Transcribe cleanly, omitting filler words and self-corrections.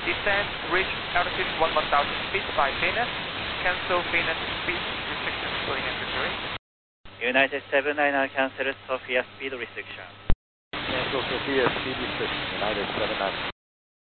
Descend, reach altitude 1000 feet by VNet. Cancel VNet speed restriction going and entering. United 799 cancel Sophia speed restriction. Cancel Sophia speed restriction, United 79.